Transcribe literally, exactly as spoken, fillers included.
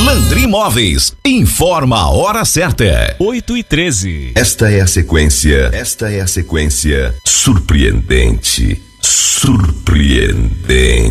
Landry Móveis informa a hora certa. oito e treze. Esta é a sequência, esta é a sequência surpreendente, surpreendente.